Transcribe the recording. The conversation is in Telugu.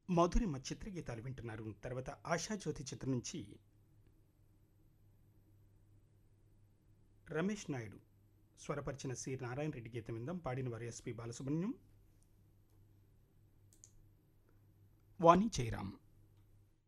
మధురిమ చిత్రగీతాలు వింటున్నారు. తర్వాత ఆశాజ్యోతి చిత్రం నుంచి రమేష్ నాయుడు స్వరపరిచిన సి నారాయణ రెడ్డి గీతం విందాం. పాడిన వారు ఎస్పి బాలసుబ్రహ్మణ్యం, వాణి జయరాం.